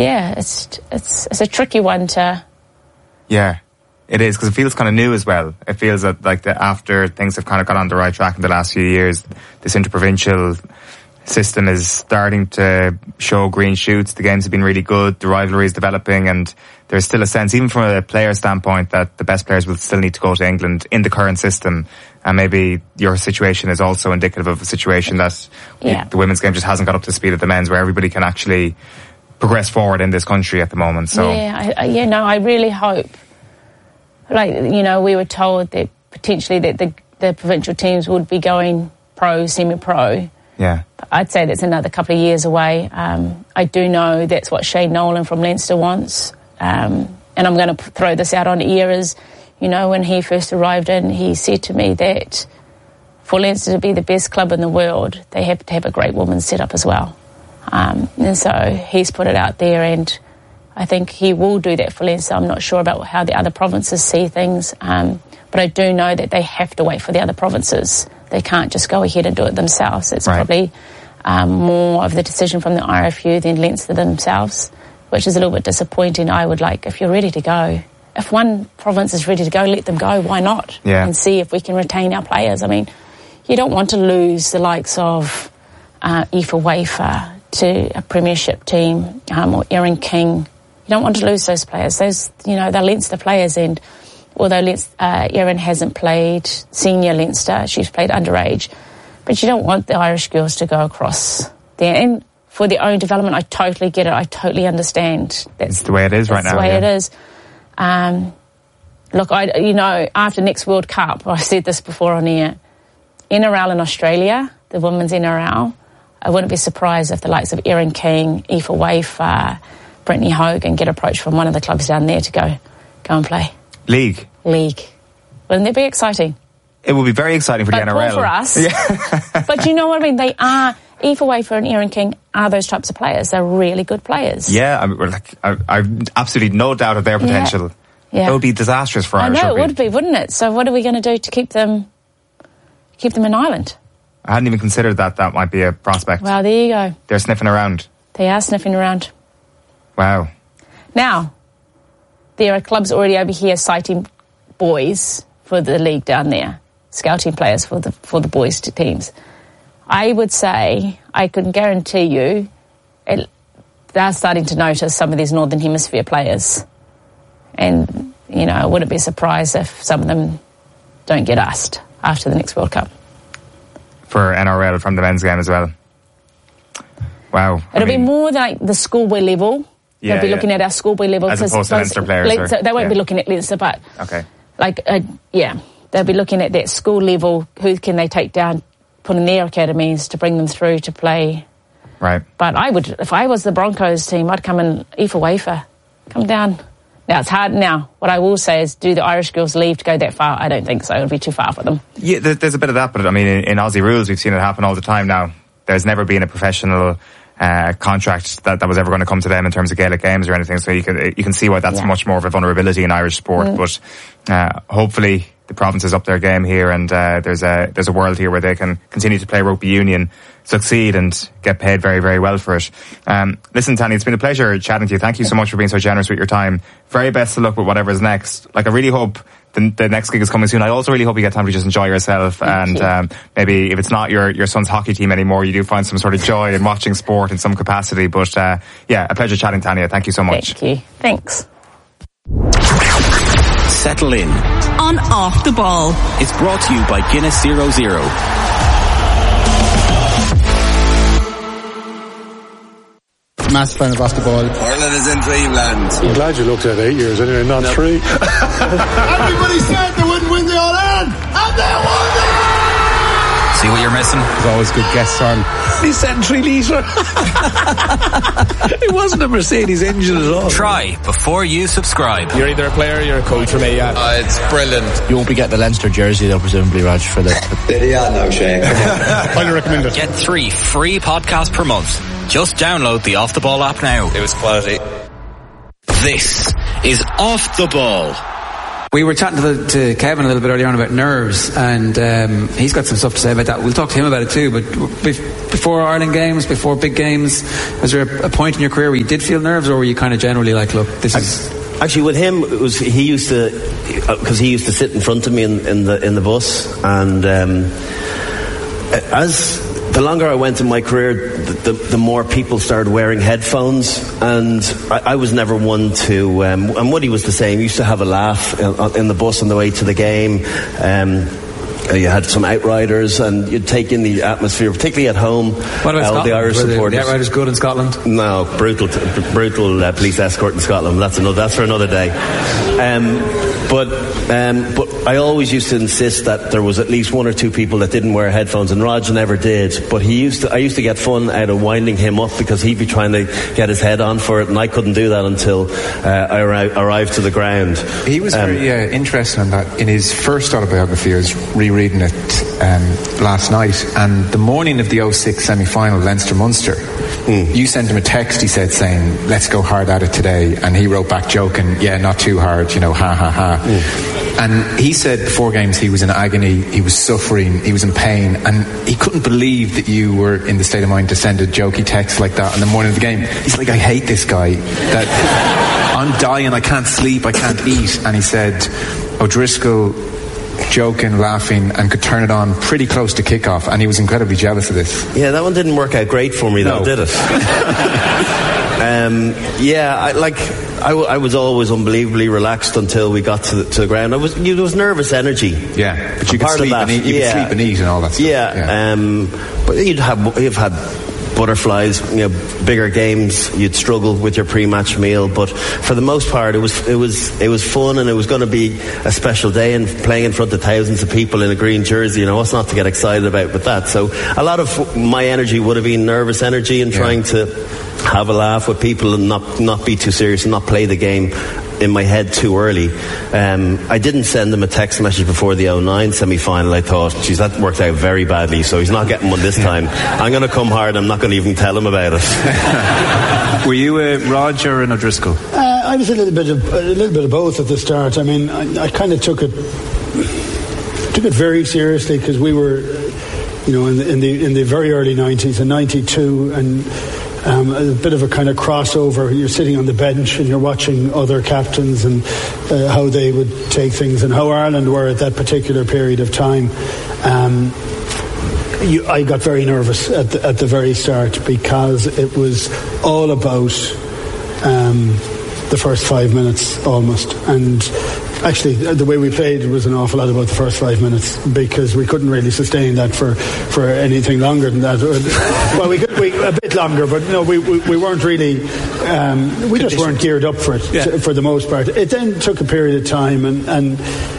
yeah, it's a tricky one to... Yeah, it is, because it feels kind of new as well. It feels that after things have kind of got on the right track in the last few years, this interprovincial system is starting to show green shoots. The games have been really good, the rivalry is developing, and there's still a sense, even from a player standpoint, that the best players will still need to go to England in the current system. And maybe your situation is also indicative of a situation that the women's game just hasn't got up to speed at the men's, where everybody can actually progress forward in this country at the moment. So I really hope, we were told that potentially that the provincial teams would be going pro, semi-pro. Yeah. I'd say that's another couple of years away. I do know that's what Shane Nolan from Leinster wants. And I'm going to throw this out on air as, when he first arrived in, he said to me that for Leinster to be the best club in the world, they have to have a great women's setup as well. And so he's put it out there, and I think he will do that for Leinster. I'm not sure about how the other provinces see things, but I do know that they have to wait for the other provinces. They can't just go ahead and do it themselves. It's probably more of the decision from the RFU than Leinster themselves, which is a little bit disappointing. I would like, if you're ready to go, if one province is ready to go, let them go. Why not? Yeah. And see if we can retain our players. I mean, you don't want to lose the likes of Aoife Wafer to a premiership team, or Erin King. You don't want to lose those players. Those, they're Leinster players, and although Erin hasn't played senior Leinster, she's played underage. But you don't want the Irish girls to go across there. And for their own development, I totally get it. I totally understand. It's the way it is right now. That's the way it is. Look, after next World Cup, I said this before on air, NRL in Australia, the women's NRL, I wouldn't be surprised if the likes of Erin King, Aoife Wafer, Brittany Hogan get approached from one of the clubs down there to go and play. League. Wouldn't that be exciting? It will be very exciting for the NRL. Poor for us. Yeah. But you know what I mean? They are, Aoife Wafer and Erin King are those types of players. They're really good players. Yeah, I've absolutely no doubt of their potential. Yeah. That would be disastrous for Irish rugby. I know, it would be, wouldn't it? So what are we going to do to keep them in Ireland? I hadn't even considered that might be a prospect. Well, there you go. They're sniffing around. They are sniffing around. Wow. Now, there are clubs already over here citing boys for the league down there, scouting players for the boys' teams. I would say, I can guarantee you, they're starting to notice some of these Northern Hemisphere players. And, I wouldn't be surprised if some of them don't get asked after the next World Cup. For NRL from the men's game as well. Wow. It'll be more like the schoolboy level. They'll be looking at our schoolboy level. As opposed to Leinster players. They won't be looking at Leinster, but... Okay. They'll be looking at that school level. Who can they take down, put in their academies to bring them through to play? Right. But I would, if I was the Broncos team, I'd come in Aoife Wafer. Come down. Now, it's hard now. What I will say is, do the Irish girls leave to go that far? I don't think so. It would be too far for them. Yeah, there's a bit of that, but I mean, in Aussie rules, we've seen it happen all the time now. There's never been a professional contract that was ever going to come to them in terms of Gaelic games or anything, so you can see why that's much more of a vulnerability in Irish sport. But hopefully the provinces up their game here, and there's a world here where they can continue to play rugby union, succeed, and get paid very, very well for it. Listen, Tanya, it's been a pleasure chatting to you. Thank you so much for being so generous with your time. Very best of luck with whatever's next. I really hope the next gig is coming soon. I also really hope you get time to just enjoy yourself. Maybe if it's not your son's hockey team anymore, you do find some sort of joy in watching sport in some capacity. But a pleasure chatting, Tanya. Thank you so much. Thank you. Thanks. Settle in on Off the Ball. It's brought to you by Guinness 0.0. Massive fan of Off the Ball. Ireland is in dreamland. I'm glad you looked at 8 years anyway, not 3. Everybody said they wouldn't win the All-Ireland, and they won it! See what you're missing? There's always good guests on. He said 3 litre. It wasn't a Mercedes engine at all. Try before you subscribe. You're either a player or you're a coach for me, yeah. It's brilliant. You won't be getting the Leinster jersey though, presumably, Raj, for that. Yeah, no, Shane. Highly recommend it. Get 3 free podcasts per month. Just download the Off the Ball app now. It was quality. This is Off the Ball. We were chatting to Kevin a little bit earlier on about nerves, and he's got some stuff to say about that. We'll talk to him about it too, but before Ireland games, before big games, was there a point in your career where you did feel nerves, or were you kind of generally like, look, this is... Actually, with him, it was he used to sit in front of me in the bus, and as the longer I went in my career, the more people started wearing headphones, and I was never one to. And Woody was the same. He used to have a laugh in the bus on the way to the game. You had some outriders, and you'd take in the atmosphere, particularly at home. What about Scotland? The Irish supporters. The outriders good in Scotland? No, brutal police escort in Scotland. That's for another day. But I always used to insist that there was at least one or two people that didn't wear headphones, and Rog never did. But I used to get fun out of winding him up, because he'd be trying to get his head on for it, and I couldn't do that until I arrived to the ground. He was very interested in that. In his first autobiography, I was rereading it last night, and the morning of the 2006 semi-final, Leinster-Munster, you sent him a text, he said, saying, let's go hard at it today, and he wrote back joking, yeah, not too hard, ha ha ha. And he said before games he was in agony, he was suffering, he was in pain, and he couldn't believe that you were in the state of mind to send a jokey text like that on the morning of the game. He's like, I hate this guy, that I'm dying, I can't sleep, I can't eat. And he said O'Driscoll, joking, laughing, and could turn it on pretty close to kickoff, and he was incredibly jealous of this. Yeah, that one didn't work out great for me, though, did it? I was always unbelievably relaxed until we got to the ground. There was nervous energy. Yeah, but you could sleep and eat. You could sleep and eat and all that stuff. Yeah. But you've had butterflies, bigger games, you'd struggle with your pre-match meal, but for the most part it was fun, and it was going to be a special day, and playing in front of thousands of people in a green jersey, what's not to get excited about with that. So a lot of my energy would have been nervous energy and trying to have a laugh with people and not be too serious and not play the game in my head too early. I didn't send him a text message before the 2009 semi-final. I thought, geez, that worked out very badly, so he's not getting one this time. I'm going to come hard, I'm not going to even tell him about it. Were you a Roger or an O'Driscoll? I was a little bit of both at the start. I mean, I kind of took it very seriously, because we were, in the very early 90s, in 92, and a bit of a kind of crossover. You're sitting on the bench and you're watching other captains and how they would take things, and how Ireland were at that particular period of time. I got very nervous at the very start, because it was all about the first 5 minutes almost, and actually the way we played was an awful lot about the first 5 minutes, because we couldn't really sustain that for anything longer than that. Well, we a bit longer, but we weren't really we just weren't geared up for it for the most part. It then took a period of time, and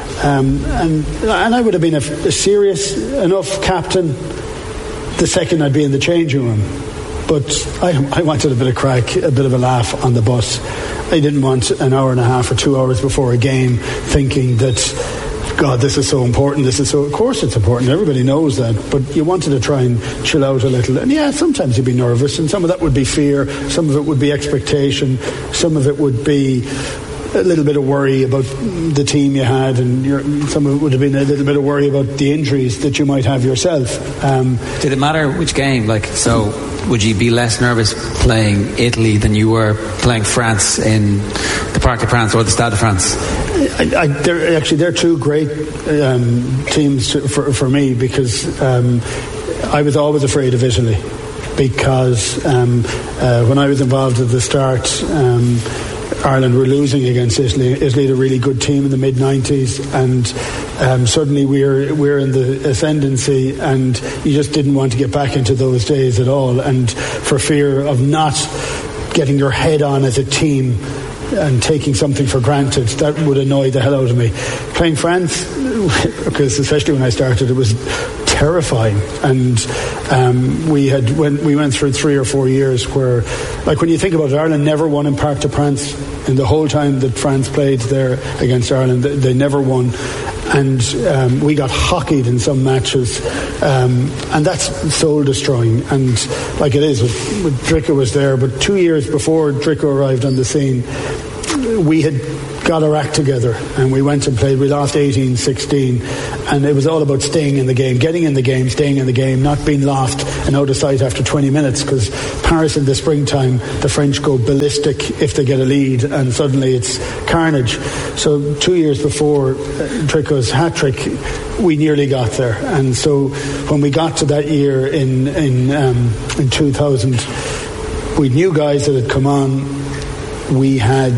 I would have been a serious enough captain the second I'd be in the changing room, but I wanted a bit of crack, a bit of a laugh on the bus. I didn't want an hour and a half or 2 hours before a game thinking that, God, this is so important, of course it's important, everybody knows that, but you wanted to try and chill out a little. And sometimes you'd be nervous, and some of that would be fear, some of it would be expectation, some of it would be a little bit of worry about the team you had, and some of it would have been a little bit of worry about the injuries that you might have yourself. Did it matter which game? Would you be less nervous playing Italy than you were playing France in the Parc de France or the Stade de France? They're two great teams for me, because I was always afraid of Italy, because when I was involved at the start, Ireland were losing against Italy. Italy had a really good team in the mid-90s, and suddenly we're in the ascendancy, and you just didn't want to get back into those days at all, and for fear of not getting your head on as a team and taking something for granted, that would annoy the hell out of me. Playing France, because especially when I started, it was terrifying, and we went through 3 or 4 years where, like, when you think about it, Ireland never won in Parc de France in the whole time that France played there against Ireland. They never won, and we got hockeyed in some matches, and that's soul destroying. And like it is with Dricka was there, but 2 years before Dricka arrived on the scene, we had got our act together and we went and played. We lost 18-16, and it was all about staying in the game, getting in the game, staying in the game, not being lost and out of sight after 20 minutes, because Paris in the springtime, the French go ballistic if they get a lead, and suddenly it's carnage. So 2 years before Trico's hat-trick, we nearly got there. And so when we got to that year in 2000, we knew guys that had come on. We had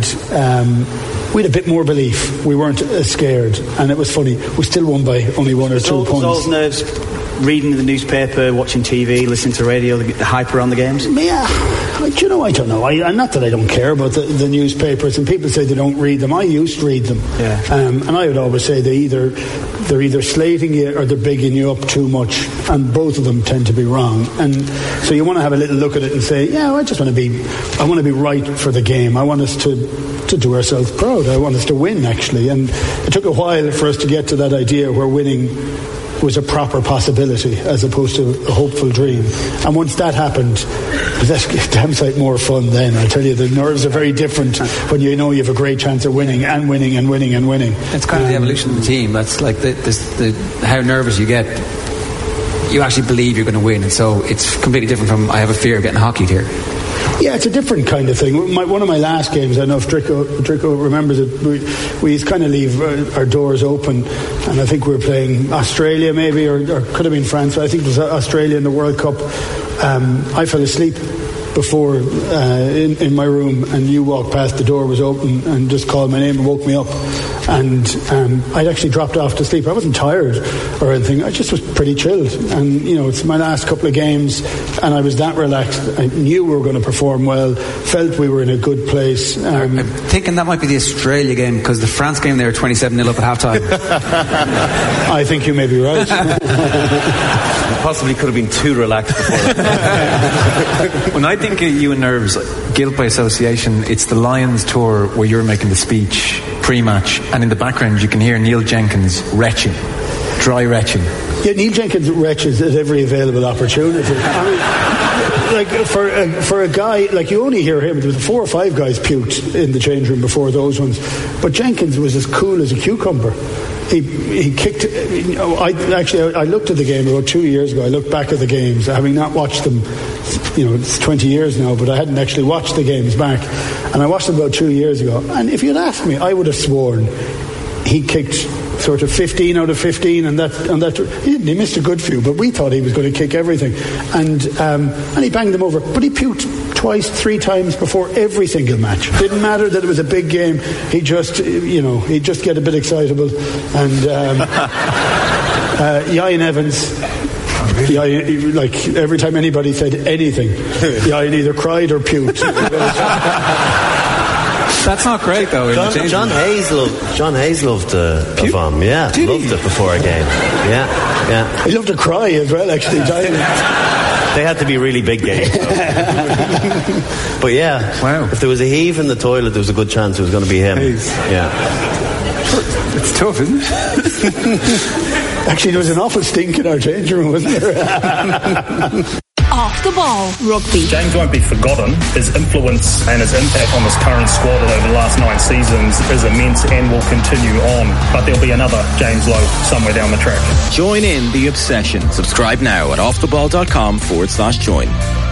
a bit more belief. We weren't as scared, and it was funny. We still won by only 1 or 2 points. Was all nerves reading the newspaper, watching TV, listening to radio, the hype around the games? Yeah, I don't know. Not that I don't care about the newspapers, and people say they don't read them. I used to read them, and I would always say they're either slating you or they're bigging you up too much, and both of them tend to be wrong. And so you want to have a little look at it and say, I want to be right for the game. I want us to do ourselves proud. I want us to win, actually. And it took a while for us to get to that idea where winning was a proper possibility as opposed to a hopeful dream. And once that happened, that's damn sight more fun then. I tell you, the nerves are very different when you know you have a great chance of winning and winning and winning and winning. It's kind of the evolution of the team. That's like how nervous you get. You actually believe you're going to win, and so it's completely different from I have a fear of getting hockeyed here. Yeah, it's a different kind of thing. One of my last games, I don't know if Drico remembers it, we kind of leave our doors open, and I think we were playing Australia maybe, or could have been France, but I think it was Australia in the World Cup. I fell asleep before in my room, and you walked past, the door was open and just called my name and woke me up, and I'd actually dropped off to sleep. I wasn't tired or anything, I just was pretty chilled, and it's my last couple of games and I was that relaxed. I knew we were going to perform well, felt we were in a good place. I'm thinking that might be the Australia game, because the France game they were 27-0 up at half time. I think you may be right. Possibly could have been too relaxed before that. When I think of you and nerves, guilt by association, it's the Lions tour where you're making the speech pre-match, and in the background you can hear Neil Jenkins retching, dry retching. Yeah, Neil Jenkins retches at every available opportunity. I mean, for a guy, like, you only hear him. There was 4 or 5 guys puked in the change room before those ones, but Jenkins was as cool as a cucumber. He kicked. I looked at the game about 2 years ago. I looked back at the games, having not watched them. It's 20 years now, but I hadn't actually watched the games back, and I watched them about 2 years ago. And if you'd asked me, I would have sworn he kicked sort of 15 out of 15, and that he missed a good few, but we thought he was going to kick everything, and he banged them over. But he puked twice, 3 times before every single match. Didn't matter that it was a big game. He just, he'd just get a bit excitable, and Ian Evans. Like every time anybody said anything, Ian either cried or puked. That's not great, though. John Hayes loved Vom. Yeah, loved it before a game. Yeah. He loved to cry as well, actually. They had to be really big games. But yeah, wow. If there was a heave in the toilet, there was a good chance it was going to be him. Hayes. Yeah. It's tough, isn't it? Actually, there was an awful stink in our change room, wasn't there? Off the ball, rugby. James won't be forgotten. His influence and his impact on this current squad over the last 9 seasons is immense and will continue on. But there'll be another James Lowe somewhere down the track. Join in the obsession. Subscribe now at offtheball.com/join.